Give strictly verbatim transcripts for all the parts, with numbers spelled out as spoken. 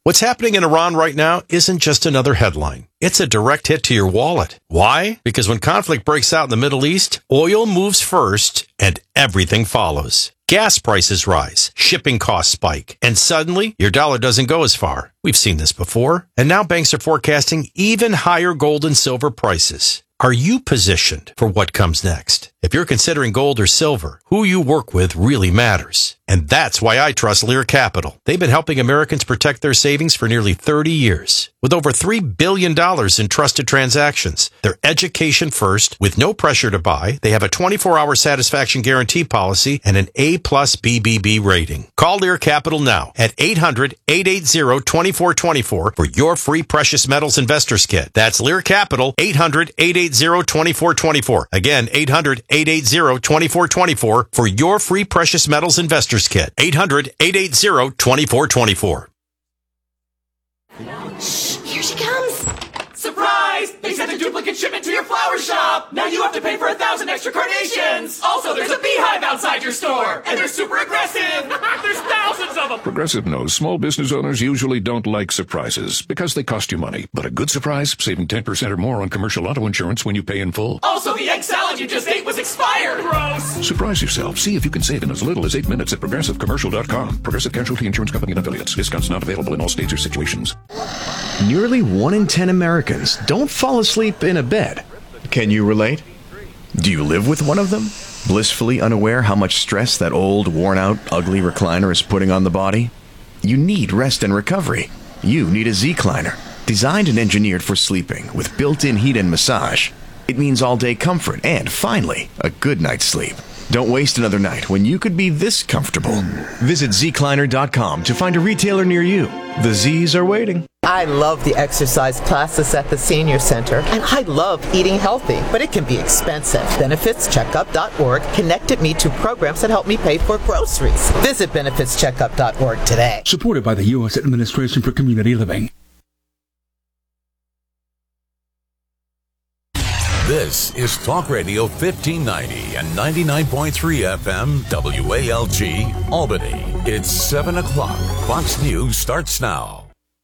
What's happening in Iran right now isn't just another headline. It's a direct hit to your wallet. Why? Because when conflict breaks out in the Middle East, oil moves first and everything follows. Gas prices rise, shipping costs spike, and suddenly your dollar doesn't go as far. We've seen this before. And now banks are forecasting even higher gold and silver prices. Are you positioned for what comes next? If you're considering gold or silver, who you work with really matters. And that's why I trust Lear Capital. They've been helping Americans protect their savings for nearly thirty years. With over three billion dollars in trusted transactions, they're education first, with no pressure to buy. They have a twenty-four hour satisfaction guarantee policy and an A plus B B B rating. Call Lear Capital now at eight hundred, eight eight zero, two four two four for your free precious metals investors kit. That's Lear Capital, eight hundred, eight eight zero, two four two four. Again, eight hundred, eight eight zero, two four two four for your free precious metals investors kit. eight hundred, eight eight zero, two four two four. Shh, here she comes. Surprise! They sent a duplicate shipment to your flower shop. Now you have to pay for a thousand extra carnations. Also, there's a beehive outside your store, and they're super aggressive. There's thousands of them. Progressive knows small business owners usually don't like surprises because they cost you money. But a good surprise, saving ten percent or more on commercial auto insurance when you pay in full. Also, the egg salad you just ate was expired. Gross. Surprise yourself. See if you can save in as little as eight minutes at progressive commercial dot com. Progressive Casualty Insurance Company and affiliates. Discounts not available in all states or situations. Nearly one in ten Americans don't fall asleep in a bed. Can you relate? Do you live with one of them? Blissfully unaware how much stress that old, worn-out, ugly recliner is putting on the body? You need rest and recovery. You need a Z-Cliner. Designed and engineered for sleeping with built-in heat and massage. It means all-day comfort and, finally, a good night's sleep. Don't waste another night when you could be this comfortable. Visit Z Cliner dot com to find a retailer near you. The Z's are waiting. I love the exercise classes at the senior center, and I love eating healthy, but it can be expensive. benefits checkup dot org connected me to programs that help me pay for groceries. Visit benefits checkup dot org today. Supported by the U S Administration for Community Living. This is Talk Radio fifteen ninety and ninety-nine point three F M W A L G, Albany. It's seven o'clock. Fox News starts now.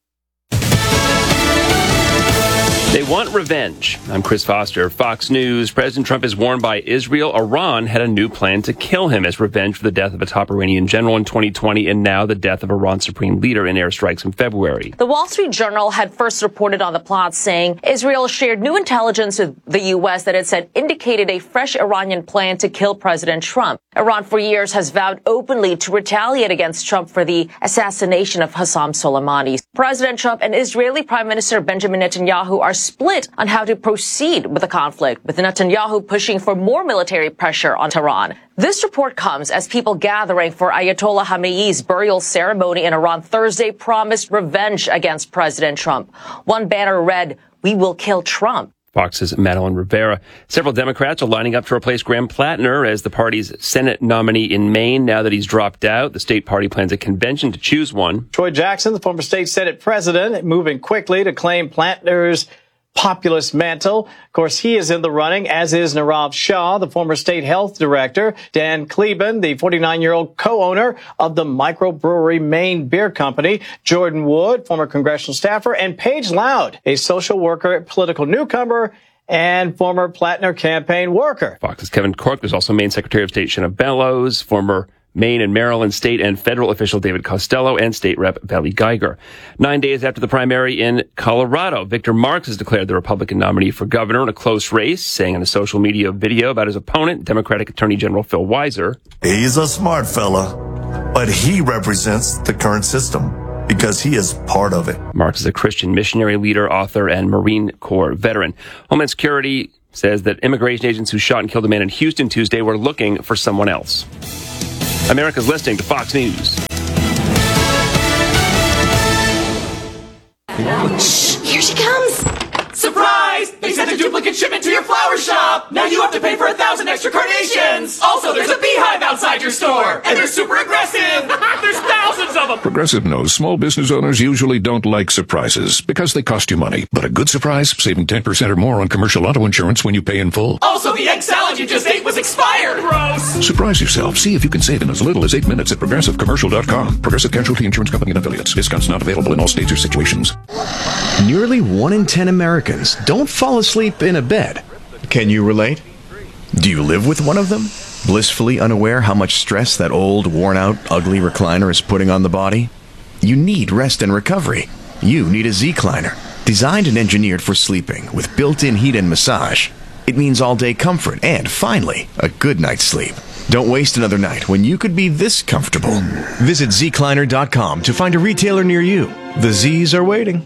They want revenge. I'm Chris Foster, Fox News. President Trump is warned by Israel Iran had a new plan to kill him as revenge for the death of a top Iranian general in twenty twenty and now the death of Iran's supreme leader in airstrikes in February. The Wall Street Journal had first reported on the plot, saying Israel shared new intelligence with the U S that it said indicated a fresh Iranian plan to kill President Trump. Iran for years has vowed openly to retaliate against Trump for the assassination of Qasem Soleimani. President Trump and Israeli Prime Minister Benjamin Netanyahu are split on how to proceed with the conflict, with Netanyahu pushing for more military pressure on Tehran. This report comes as people gathering for Ayatollah Khamenei's burial ceremony in Iran Thursday promised revenge against President Trump. One banner read, "We will kill Trump." Fox's Madeline Rivera. Several Democrats are lining up to replace Graham Plattner as the party's Senate nominee in Maine. Now that he's dropped out, the state party plans a convention to choose one. Troy Jackson, the former state Senate president, moving quickly to claim Plattner's populist mantle. Of course, he is in the running, as is Nirav Shah, the former state health director, Dan Kleben, the forty-nine-year-old co-owner of the microbrewery Maine Beer Company, Jordan Wood, former congressional staffer, and Paige Loud, a social worker, political newcomer, and former Plattner campaign worker. Fox's Kevin Corke. There's also Maine Secretary of State Shanna Bellows, former Maine and Maryland state and federal official David Costello, and state rep Belly Geiger. Nine days after the primary in Colorado, Victor Marx has declared the Republican nominee for governor in a close race, saying in a social media video about his opponent, Democratic Attorney General Phil Weiser, "He's a smart fella, but he represents the current system because he is part of it." Marx is a Christian missionary leader, author, and Marine Corps veteran. Homeland Security says that immigration agents who shot and killed a man in Houston Tuesday were looking for someone else. America's listening to Fox News. Shh, here she comes. Surprise! They sent a duplicate shipment to your flower shop! Now you have to pay for a thousand extra carnations! Also, there's a beehive outside your store! And they're super aggressive! There's thousands of them! Progressive knows small business owners usually don't like surprises because they cost you money. But a good surprise, saving ten percent or more on commercial auto insurance when you pay in full. Also, the egg salad you just ate was expired! Gross! Surprise yourself. See if you can save in as little as eight minutes at progressive commercial dot com. Progressive Casualty Insurance Company and affiliates. Discounts not available in all states or situations. Nearly one in ten Americans don't fall asleep in a bed. Can you relate? Do you live with one of them? Blissfully unaware how much stress that old, worn-out, ugly recliner is putting on the body? You need rest and recovery. You need a Z-Cliner, designed and engineered for sleeping with built-in heat and massage. It means all-day comfort and, finally, a good night's sleep. Don't waste another night when you could be this comfortable. Visit Z Cliner dot com to find a retailer near you. The Z's are waiting.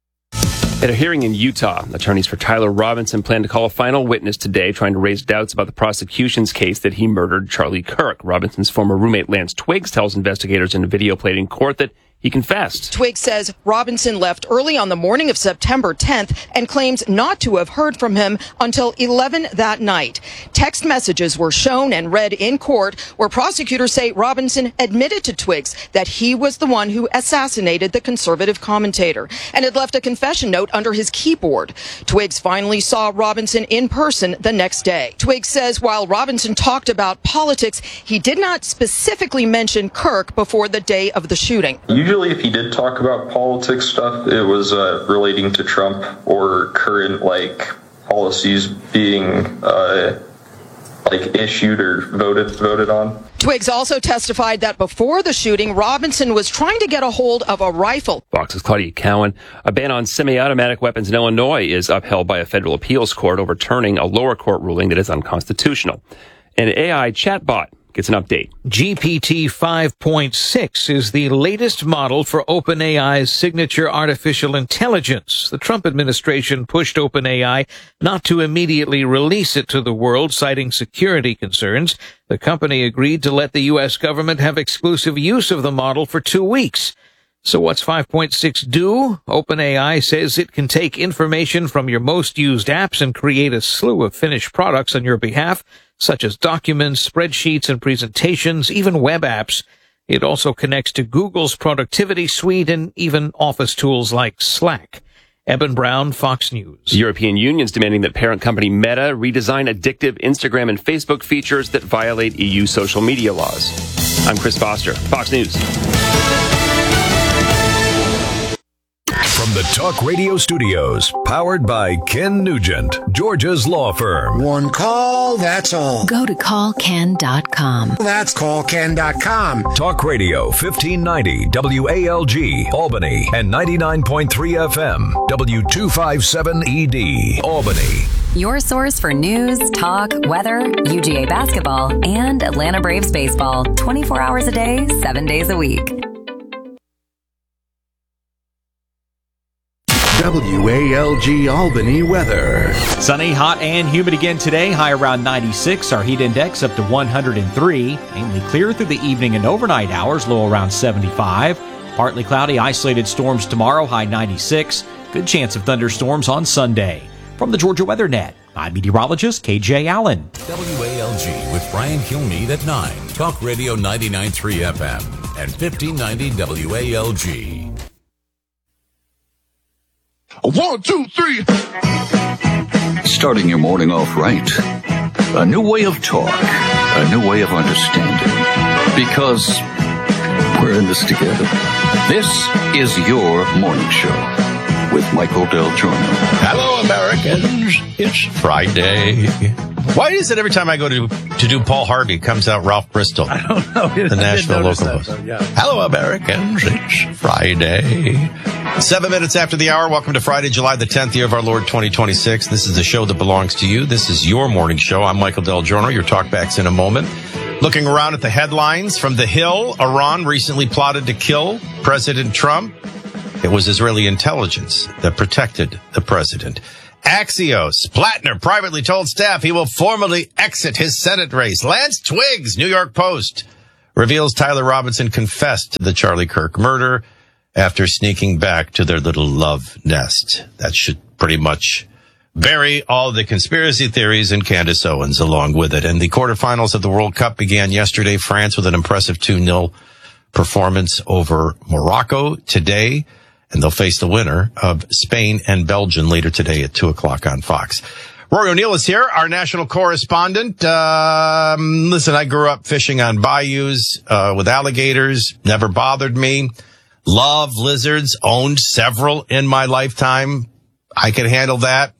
At a hearing in Utah, attorneys for Tyler Robinson plan to call a final witness today, trying to raise doubts about the prosecution's case that he murdered Charlie Kirk. Robinson's former roommate Lance Twiggs tells investigators in a video played in court that he confessed. Twiggs says Robinson left early on the morning of September tenth and claims not to have heard from him until eleven that night. Text messages were shown and read in court where prosecutors say Robinson admitted to Twiggs that he was the one who assassinated the conservative commentator and had left a confession note under his keyboard. Twiggs finally saw Robinson in person the next day. Twiggs says while Robinson talked about politics, he did not specifically mention Kirk before the day of the shooting. Usually if he did talk about politics stuff, it was uh, relating to Trump or current, like, policies being, uh, like, issued or voted voted on. Twiggs also testified that before the shooting, Robinson was trying to get a hold of a rifle. Fox's Claudia Cowan. A ban on semi-automatic weapons in Illinois is upheld by a federal appeals court, overturning a lower court ruling that is unconstitutional. An A I chatbot gets an update. G P T five point six is the latest model for OpenAI's signature artificial intelligence. The Trump administration pushed OpenAI not to immediately release it to the world, citing security concerns. The company agreed to let the U S government have exclusive use of the model for two weeks. So what's five point six do? OpenAI says it can take information from your most used apps and create a slew of finished products on your behalf, such as documents, spreadsheets, and presentations, even web apps. It also connects to Google's productivity suite and even office tools like Slack. Eben Brown, Fox News. The European Union's demanding that parent company Meta redesign addictive Instagram and Facebook features that violate E U social media laws. I'm Chris Foster, Fox News. From the Talk Radio Studios, powered by Ken Nugent, Georgia's law firm. One call, that's all. Go to call ken dot com. That's call ken dot com. Talk Radio fifteen ninety W A L G, Albany, and ninety-nine point three F M, W two fifty-seven E D, Albany. Your source for news, talk, weather, U G A basketball, and Atlanta Braves baseball. twenty-four hours a day, seven days a week. W A L G Albany weather. Sunny, hot, and humid again today. High around ninety-six. Our heat index up to one hundred three. Mainly clear through the evening and overnight hours. Low around seventy-five. Partly cloudy, isolated storms tomorrow. High ninety-six. Good chance of thunderstorms on Sunday. From the Georgia Weather Net, I'm meteorologist K J Allen. W A L G with Brian Kilmeade at nine. Talk Radio ninety-nine point three F M and fifteen ninety W A L G. One, two, three. Starting your morning off right. A new way of talk. A new way of understanding. Because we're in this together. This is your morning show with Michael Del Giorno. Hello, Americans. It's Friday. Why is it every time I go to to do Paul Harvey comes out Ralph Bristol? I don't know. The Nashville local that, host. though, yeah. Hello, Americans. It's Friday. Seven minutes after the hour. Welcome to Friday, July the tenth, year of our Lord twenty twenty-six. This is the show that belongs to you. This is your morning show. I'm Michael Del Giorno. Your talkbacks in a moment. Looking around at the headlines from The Hill, Iran recently plotted to kill President Trump. It was Israeli intelligence that protected the president. Axios, Plattner privately told staff he will formally exit his Senate race. Lance Twiggs, New York Post, reveals Tyler Robinson confessed to the Charlie Kirk murder. after sneaking back to their little love nest. That should pretty much bury all the conspiracy theories and Candace Owens along with it. And the quarterfinals of the World Cup began yesterday. France with an impressive two nil performance over Morocco today. And they'll face the winner of Spain and Belgium later today at two o'clock on Fox. Rory O'Neill is here, our national correspondent. Um, listen, I grew up fishing on bayous uh, with alligators. Never bothered me. Love lizards. Owned several in my lifetime. I can handle that.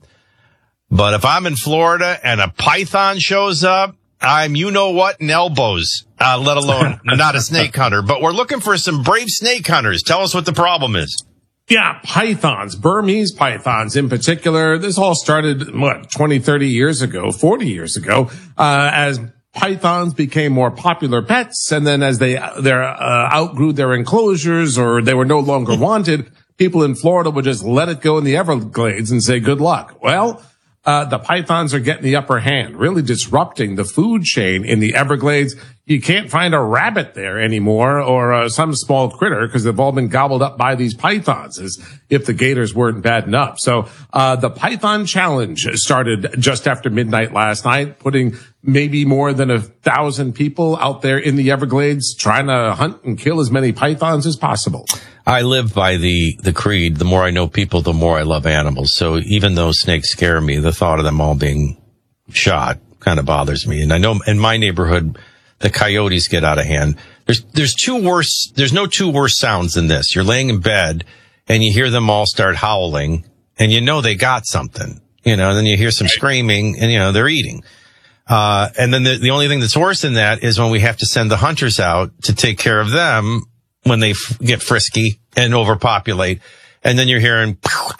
But if I'm in Florida and a python shows up, I'm you-know-what in elbows, uh, let alone not a snake hunter. But we're looking for some brave snake hunters. Tell us what the problem is. Yeah, pythons, Burmese pythons in particular. This all started, what, twenty, thirty years ago, forty years ago, uh, as pythons became more popular pets. And then as they, their, uh, outgrew their enclosures or they were no longer wanted, people in Florida would just let it go in the Everglades and say good luck. Well, Uh, the pythons are getting the upper hand, really disrupting the food chain in the Everglades. You can't find a rabbit there anymore or uh, some small critter because they've all been gobbled up by these pythons as if the gators weren't bad enough. So, uh, the Python Challenge started just after midnight last night, putting maybe more than a thousand people out there in the Everglades trying to hunt and kill as many pythons as possible. I live by the, the creed, the more I know people, the more I love animals. So even though snakes scare me, the thought of them all being shot kind of bothers me. And I know in my neighborhood, the coyotes get out of hand. There's, there's two worse, there's no two worse sounds than this. You're laying in bed and you hear them all start howling and you know they got something, you know, and then you hear some screaming and, you know, they're eating. Uh, and then the, the only thing that's worse than that is when we have to send the hunters out to take care of them when they f- get frisky and overpopulate. And then you're hearing,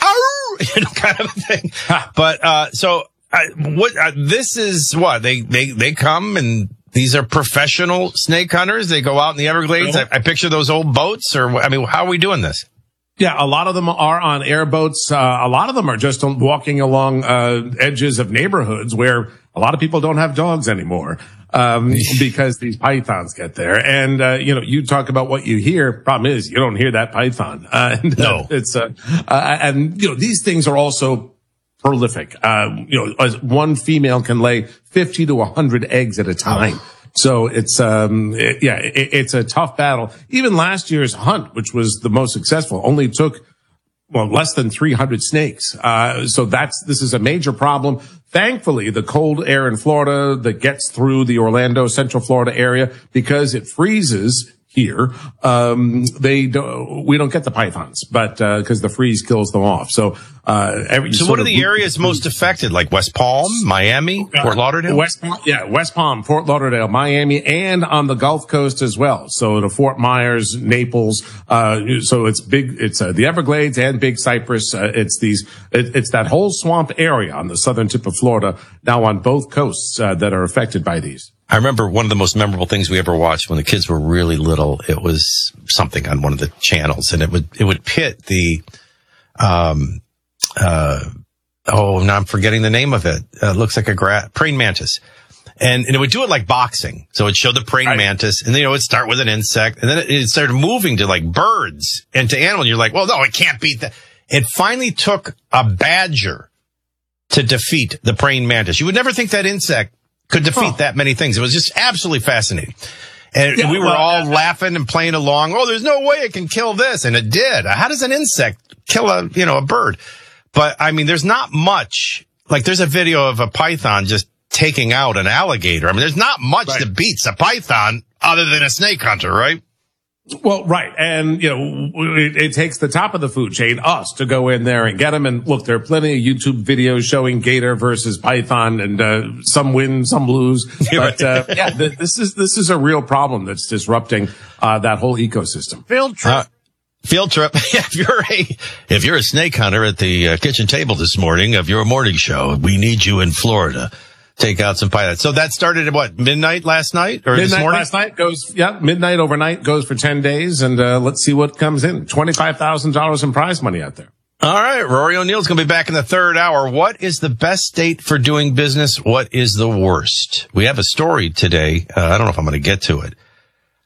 you know, kind of a thing. But, uh, so, uh, what, uh, this is what they, they, they come and these are professional snake hunters. They go out in the Everglades. I, I picture those old boats or, I mean, how are we doing this? Yeah, a lot of them are on airboats. Uh, a lot of them are just walking along, uh, edges of neighborhoods where a lot of people don't have dogs anymore. Um, because these pythons get there. And, uh, you know, you talk about what you hear. Problem is, you don't hear that python. Uh, and, no. Uh, it's, uh, uh, and, you know, these things are also prolific. Uh, you know, as one female can lay fifty to one hundred eggs at a time. So it's, um, it, yeah, it, it's a tough battle. Even last year's hunt, which was the most successful, only took, well, less than three hundred snakes. Uh, so that's, this is a major problem. Thankfully, the cold air in Florida that gets through the Orlando, Central Florida area, because it freezes here, um, they don't, we don't get the pythons, but, uh, cause the freeze kills them off. So, uh, every, so what are the areas most affected? Like West Palm, Miami, uh, Fort Lauderdale? West Palm, yeah, West Palm, Fort Lauderdale, Miami, and on the Gulf Coast as well. So to Fort Myers, Naples, uh, so it's big, it's, uh, the Everglades and Big Cypress. Uh, it's these, it, it's that whole swamp area on the southern tip of Florida now on both coasts, uh, that are affected by these. I remember one of the most memorable things we ever watched when the kids were really little. It was something on one of the channels, and it would it would pit the, um, uh, oh, now I'm forgetting the name of it. Uh, it looks like a gra- praying mantis, and and it would do it like boxing. So it'd show the praying right. mantis, and then you know it'd start with an insect, and then it, it started moving to like birds and to animals. You're like, well, no, it can't beat that. It finally took a badger to defeat the praying mantis. You would never think that insect could defeat huh. that many things. It was just absolutely fascinating. And yeah, we were well, all uh, laughing and playing along. Oh, there's no way it can kill this. And it did. How does an insect kill a, you know, a bird? But I mean, there's not much, like there's a video of a python just taking out an alligator. I mean, there's not much right. that beats a python other than a snake hunter, right? Well, right. And, you know, it, it takes the top of the food chain, us, to go in there and get them. And look, there are plenty of YouTube videos showing gator versus python, and uh, some win, some lose. But, uh, yeah, th- this is, this is a real problem that's disrupting uh, that whole ecosystem. Field trip. Uh, field trip. if you're a, if you're a snake hunter at the uh, kitchen table this morning of your morning show, we need you in Florida. Take out some pilots. So that started at what, midnight last night or midnight this morning? Last night goes, yeah, midnight overnight goes for ten days. And, uh, let's see what comes in. twenty-five thousand dollars in prize money out there. All right. Rory O'Neill's going to be back in the third hour. What is the best state for doing business? What is the worst? We have a story today. Uh, I don't know if I'm going to get to it.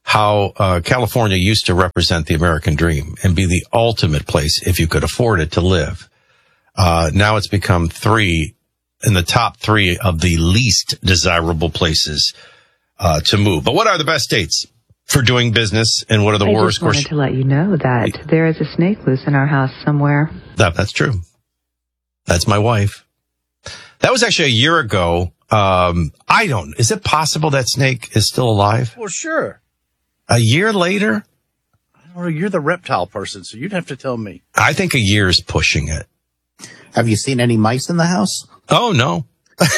how uh, California used to represent the American dream and be the ultimate place, if you could afford it, to live. Uh, now it's become three in the top three of the least desirable places uh, to move. But what are the best states for doing business, and what are the I worst? just wanted to let you know that there is a snake loose in our house somewhere. That, that's true. That's my wife. That was actually a year ago. Um, I don't, is it possible that snake is still alive? Well, sure. A year later? I don't know. You're the reptile person, so you'd have to tell me. I think a year's pushing it. Have you seen any mice in the house? Oh, no. But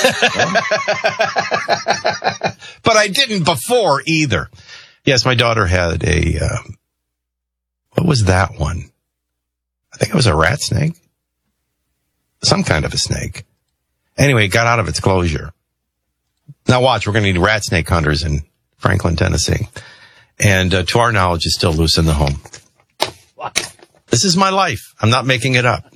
I didn't before either. Yes, my daughter had a, um, what was that one? I think it was a rat snake. Some kind of a snake. Anyway, it got out of its closure. Now watch, we're going to need rat snake hunters in Franklin, Tennessee. And uh, to our knowledge, it's still loose in the home. What? This is my life. I'm not making it up.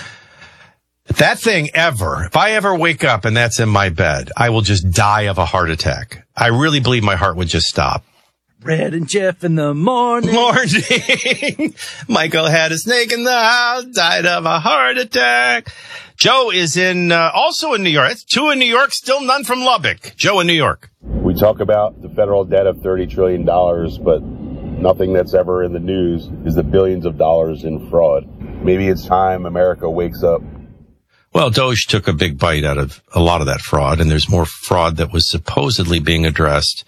If that thing ever, if I ever wake up and that's in my bed, I will just die of a heart attack. I really believe my heart would just stop. Red and Jeff in the morning. Morning. Michael had a snake in the house, died of a heart attack. Joe is in, uh, also in New York. That's two in New York, still none from Lubbock. Joe in New York. We talk about the federal debt of thirty trillion dollars, but nothing that's ever in the news is the billions of dollars in fraud. Maybe it's time America wakes up. Well, Doge took a big bite out of a lot of that fraud, and there's more fraud that was supposedly being addressed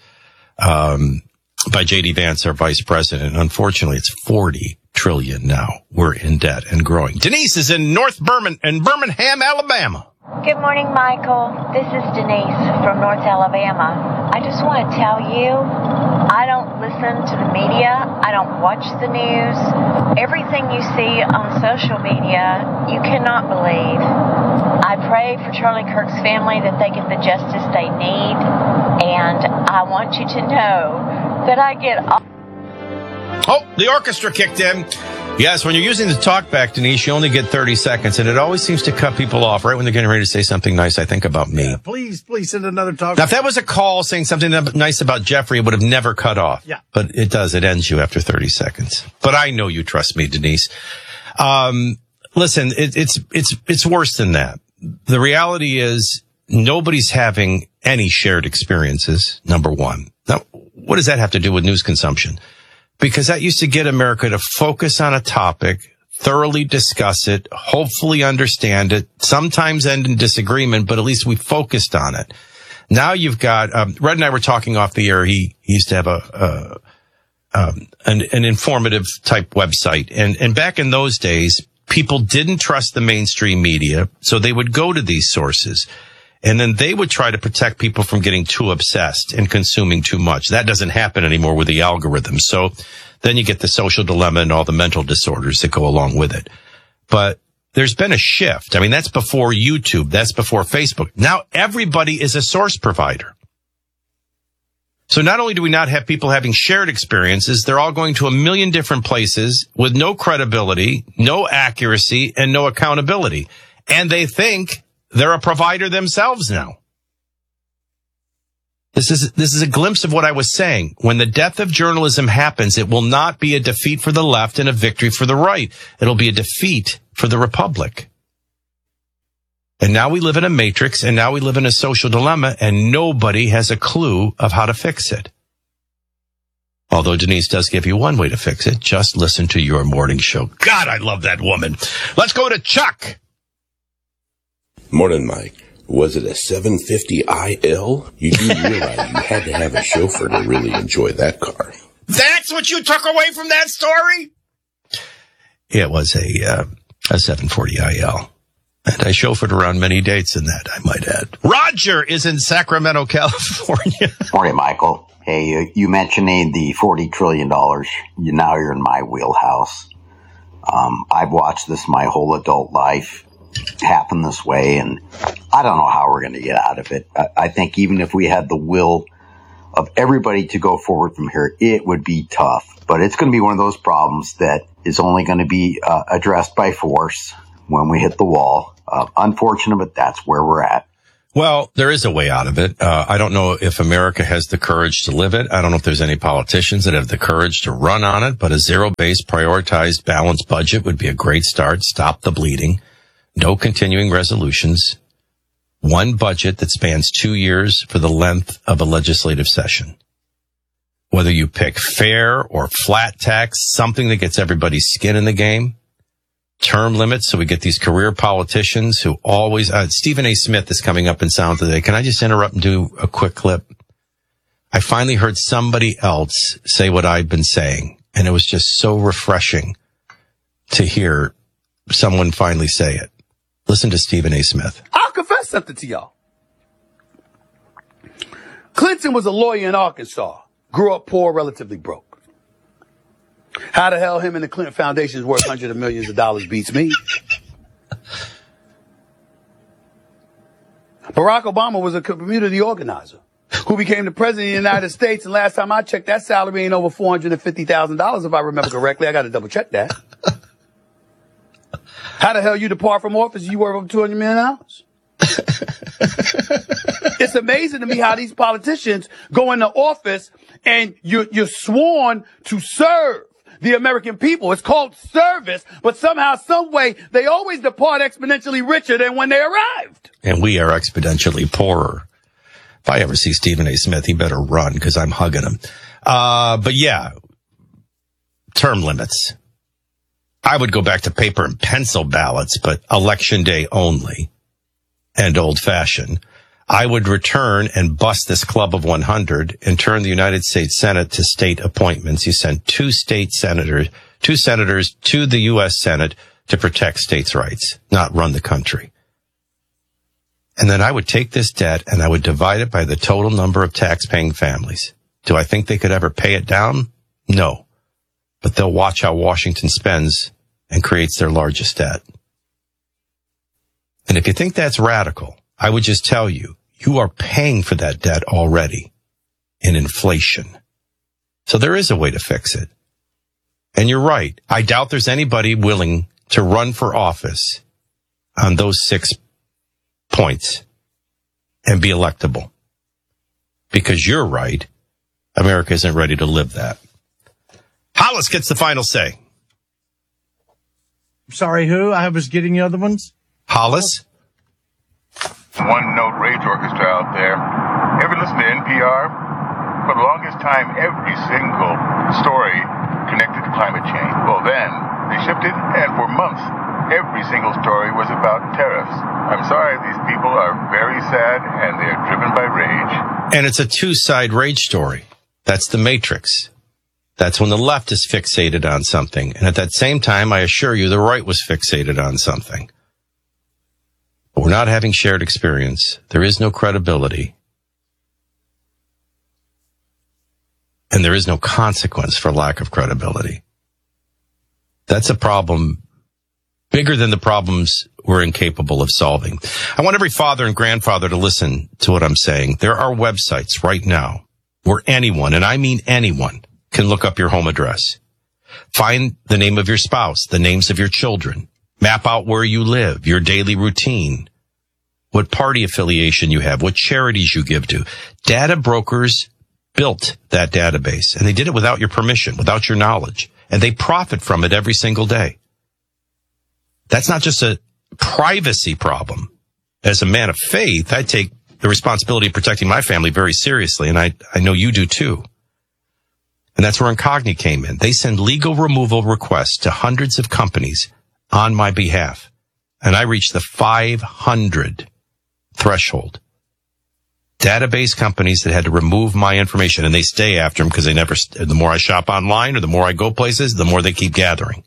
um, by J D Vance, our vice president. Unfortunately, it's forty trillion now. We're in debt and growing. Denise is in North Birmingham, in Birmingham, Alabama. Good morning, Michael. This is Denise from North Alabama. I just want to tell you, I don't listen to the media. I don't watch the news. Everything you see on social media, you cannot believe. I pray for Charlie Kirk's family that they get the justice they need. And I want you to know that I get all... Oh, the orchestra kicked in. Yes, when you're using the talkback, Denise, you only get thirty seconds, and it always seems to cut people off right when they're getting ready to say something nice, I think, about me. Yeah, please, please send another talk. Now, if that was a call saying something nice about Jeffrey, it would have never cut off. Yeah. But it does. It ends you after thirty seconds. But I know you trust me, Denise. Um, listen, it, it's, it's, it's worse than that. The reality is nobody's having any shared experiences, number one. Now, what does that have to do with news consumption? Because that used to get America to focus on a topic, thoroughly discuss it, hopefully understand it, sometimes end in disagreement, but at least we focused on it. Now you've got, um, Red and I were talking off the air. He, he used to have a, uh, um, an, an informative type website. And, and back in those days, people didn't trust the mainstream media, so they would go to these sources. And then they would try to protect people from getting too obsessed and consuming too much. That doesn't happen anymore with the algorithm. So then you get the social dilemma and all the mental disorders that go along with it. But there's been a shift. I mean, that's before YouTube. That's before Facebook. Now everybody is a source provider. So not only do we not have people having shared experiences, they're all going to a million different places with no credibility, no accuracy, and no accountability. And they think they're a provider themselves now. This is, this is a glimpse of what I was saying. When the death of journalism happens, it will not be a defeat for the left and a victory for the right. It'll be a defeat for the republic. And now we live in a matrix, and now we live in a social dilemma, and nobody has a clue of how to fix it. Although Denise does give you one way to fix it. Just listen to your morning show. God, I love that woman. Let's go to Chuck. Morning, Mike. Was it a seven fifty I L? You do realize you had to have a chauffeur to really enjoy that car. That's what you took away from that story? It was a, uh, a seven forty I L. And I chauffeured around many dates in that, I might add. Roger is in Sacramento, California. Morning, Michael. Hey, you, you mentioning the forty trillion dollars. You, now you're in my wheelhouse. Um, I've watched this my whole adult life happen this way, and I don't know how we're going to get out of it. I, I think even if we had the will of everybody to go forward from here, it would be tough. But it's going to be one of those problems that is only going to be uh, addressed by force when we hit the wall. Uh, unfortunate, but that's where we're at. Well, there is a way out of it. Uh, I don't know if America has the courage to live it. I don't know if there's any politicians that have the courage to run on it, but a zero-based, prioritized, balanced budget would be a great start. Stop the bleeding. No continuing resolutions. One budget that spans two years for the length of a legislative session. Whether you pick fair or flat tax, something that gets everybody's skin in the game. Term limits, so we get these career politicians who always, uh, Stephen A. Smith is coming up in sound today. Can I just interrupt and do a quick clip? I finally heard somebody else say what I've been saying, and it was just so refreshing to hear someone finally say it. Listen to Stephen A. Smith. I'll confess something to y'all. Clinton was a lawyer in Arkansas, grew up poor, relatively broke. How the hell him and the Clinton Foundation is worth hundreds of millions of dollars beats me. Barack Obama was a community organizer who became the president of the United States. And last time I checked, that salary ain't over four hundred fifty thousand dollars, if I remember correctly. I got to double check that. How the hell you depart from office? You worth over two hundred million dollars. It's amazing to me how these politicians go into office and you're, you're sworn to serve the American people. It's called service, but somehow, some way, they always depart exponentially richer than when they arrived. And we are exponentially poorer. If I ever see Stephen A. Smith, he better run because I'm hugging him. Uh, but yeah, term limits. I would go back to paper and pencil ballots, but election day only and old fashioned. I would return and bust this club of one hundred and turn the United States Senate to state appointments. You send two state senators, two senators to the U S Senate to protect states' rights, not run the country. And then I would take this debt and I would divide it by the total number of tax-paying families. Do I think they could ever pay it down? No. But they'll watch how Washington spends and creates their largest debt. And if you think that's radical, I would just tell you, you are paying for that debt already in inflation. So there is a way to fix it. And you're right. I doubt there's anybody willing to run for office on those six points and be electable. Because you're right. America isn't ready to live that. Hollis gets the final say. Sorry, who? I was getting the other ones. Hollis? One note rage orchestra out there. Ever listen to N P R? For the longest time, every single story connected to climate change. Well, then they shifted, and for months, every single story was about tariffs. I'm sorry, these people are very sad, and they're driven by rage. And it's a two-side rage story. That's the Matrix. That's when the left is fixated on something. And at that same time, I assure you, the right was fixated on something. But we're not having shared experience. There is no credibility. And there is no consequence for lack of credibility. That's a problem bigger than the problems we're incapable of solving. I want every father and grandfather to listen to what I'm saying. There are websites right now where anyone, and I mean anyone, can look up your home address. Find the name of your spouse, the names of your children. Map out where you live, your daily routine, what party affiliation you have, what charities you give to. Data brokers built that database, and they did it without your permission, without your knowledge, and they profit from it every single day. That's not just a privacy problem. As a man of faith, I take the responsibility of protecting my family very seriously, and I, I know you do too. And that's where Incogni came in. They send legal removal requests to hundreds of companies on my behalf. And I reached the five hundred threshold. Database companies that had to remove my information, and they stay after them because they never, the more I shop online or the more I go places, the more they keep gathering.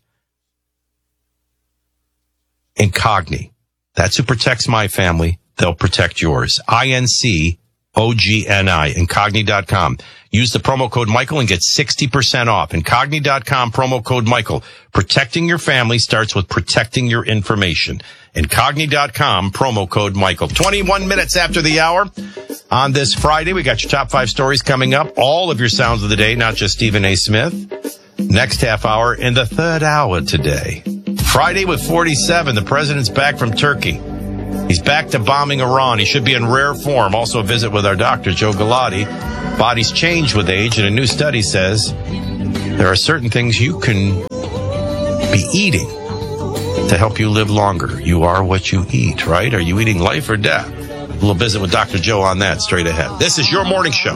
Incogni. That's who protects my family. They'll protect yours. I N C O G N I, Incogni dot com. Use the promo code Michael and get sixty percent off. Incogni dot com, promo code Michael. Protecting your family starts with protecting your information. Incogni dot com, promo code Michael. twenty-one minutes after the hour on this Friday. We got your top five stories coming up. All of your sounds of the day, not just Stephen A. Smith. Next half hour in the third hour today. Friday with forty-seven. The president's back from Turkey. He's back to bombing Iran. He should be in rare form. Also a visit with our doctor, Joe Galati. Bodies change with age, and a new study says there are certain things you can be eating to help you live longer. You are what you eat, right? Are you eating life or death? A little visit with Doctor Joe on that straight ahead. This is your morning show.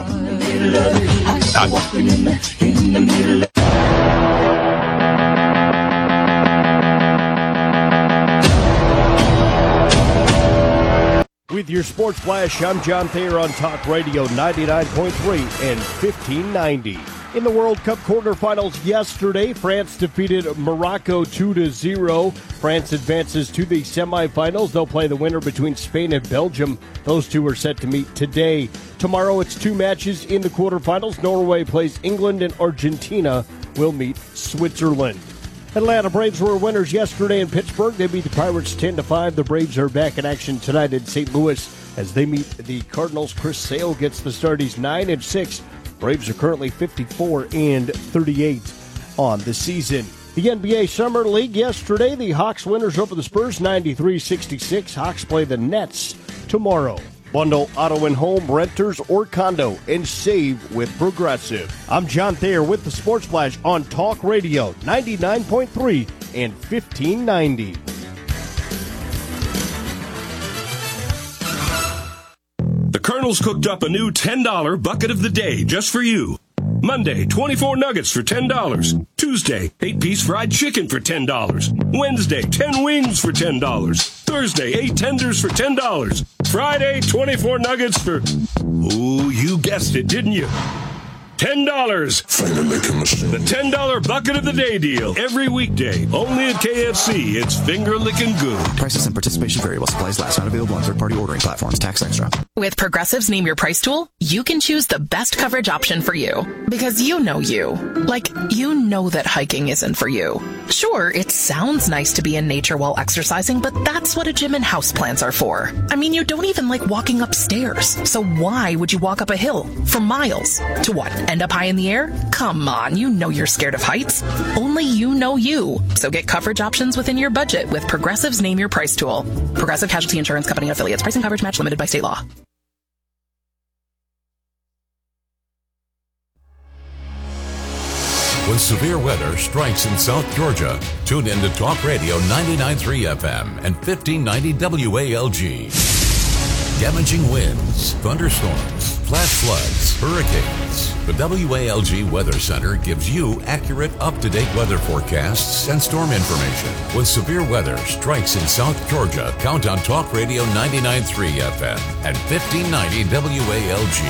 With your Sports Flash, I'm John Thayer on Talk Radio ninety-nine point three and fifteen ninety. In the World Cup quarterfinals yesterday, France defeated Morocco two to zero. France advances to the semifinals. They'll play the winner between Spain and Belgium. Those two are set to meet today. Tomorrow, it's two matches in the quarterfinals. Norway plays England, and Argentina will meet Switzerland. Atlanta Braves were winners yesterday in Pittsburgh. They beat the Pirates ten to five. The Braves are back in action tonight in Saint Louis as they meet the Cardinals. Chris Sale gets the start. He's nine and six. Braves are currently fifty-four and thirty-eight on the season. The N B A Summer League yesterday, the Hawks winners over the Spurs ninety-three sixty-six. Hawks play the Nets tomorrow. Bundle auto and home, renters, or condo, and save with Progressive. I'm John Thayer with the Sports Flash on Talk Radio ninety-nine point three and fifteen ninety. The Colonel's cooked up a new ten dollar bucket of the day just for you. Monday, twenty-four nuggets for ten dollars. Tuesday, eight-piece fried chicken for ten dollars. Wednesday, ten wings for ten dollars. Thursday, eight tenders for ten dollars. Friday, twenty-four nuggets for... Ooh, you guessed it, didn't you? ten dollars. The ten dollar bucket of the day deal. Every weekday. Only at K F C. It's finger-licking good. Prices and participation vary while supplies last. Not available on third-party ordering platforms. Tax extra. With Progressive's Name Your Price tool, you can choose the best coverage option for you. Because you know you. Like, you know that hiking isn't for you. Sure, it sounds nice to be in nature while exercising, but that's what a gym and houseplants are for. I mean, you don't even like walking upstairs. So why would you walk up a hill for miles? To what? End up high in the air? Come on, you know you're scared of heights. Only you know you. So get coverage options within your budget with Progressive's Name Your Price tool. Progressive Casualty Insurance Company and affiliates. Pricing coverage match limited by state law. When severe weather strikes in South Georgia, tune in to Talk Radio ninety-nine point three F M and fifteen ninety W A L G. Damaging winds, thunderstorms, flash floods, hurricanes. The W A L G Weather Center gives you accurate, up-to-date weather forecasts and storm information. When severe weather strikes in South Georgia, count on Talk Radio ninety-nine point three F M and fifteen ninety W A L G.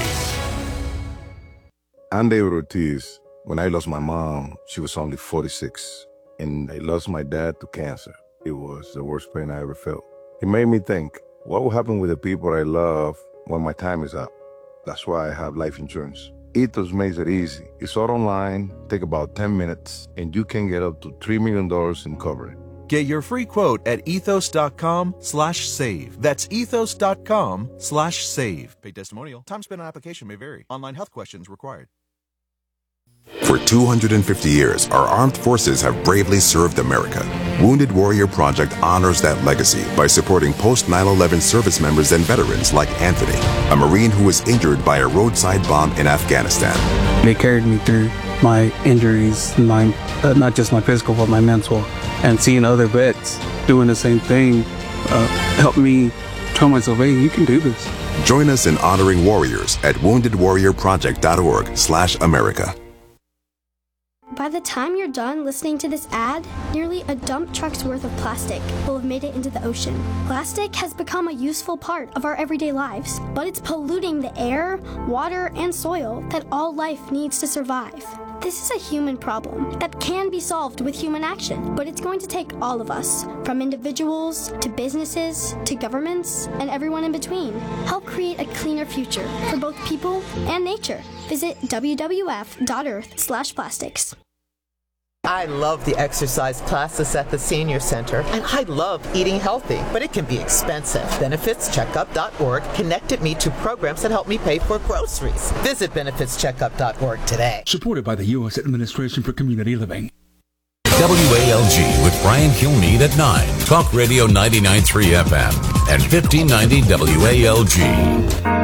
I'm David Ortiz. When I lost my mom, she was only forty-six, and I lost my dad to cancer. It was the worst pain I ever felt. It made me think, what will happen with the people I love when my time is up? That's why I have life insurance. Ethos makes it easy. It's all online, take about ten minutes, and you can get up to three million dollars in coverage. Get your free quote at ethos.com slash save. That's ethos.com slash save. Paid testimonial. Time spent on application may vary. Online health questions required. For two hundred fifty years, our armed forces have bravely served America. Wounded Warrior Project honors that legacy by supporting post nine eleven service members and veterans like Anthony, a Marine who was injured by a roadside bomb in Afghanistan. They carried me through my injuries, my uh, not just my physical, but my mental. And seeing other vets doing the same thing uh, helped me tell myself, hey, you can do this. Join us in honoring warriors at wounded warrior project dot org slash America. By the time you're done listening to this ad, nearly a dump truck's worth of plastic will have made it into the ocean. Plastic has become a useful part of our everyday lives, but it's polluting the air, water, and soil that all life needs to survive. This is a human problem that can be solved with human action, but it's going to take all of us, from individuals to businesses to governments and everyone in between. Help create a cleaner future for both people and nature. Visit w w f dot earth slash plastics. I love the exercise classes at the Senior Center, and I love eating healthy, but it can be expensive. benefits checkup dot org connected me to programs that help me pay for groceries. Visit benefits checkup dot org today. Supported by the U S Administration for Community Living. W A L G with Brian Kilmeade at nine. Talk Radio ninety-nine point three F M and fifteen ninety W A L G.